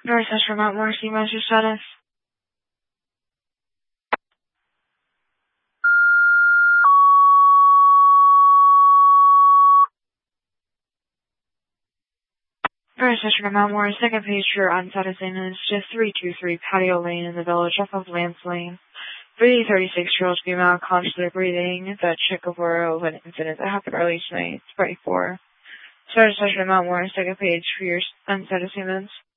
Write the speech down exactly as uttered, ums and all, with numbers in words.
North Central Mount Morrissey, Master Status. North Central Mount Morris, second page for on-site assignments to three two three Patio Lane in the village off of Lance Lane. three thirty-six-year-old female consciously breathing. The check over of an incident that happened early tonight. It's forty-four. North Central Mount Morris, second page for your on-site assignments.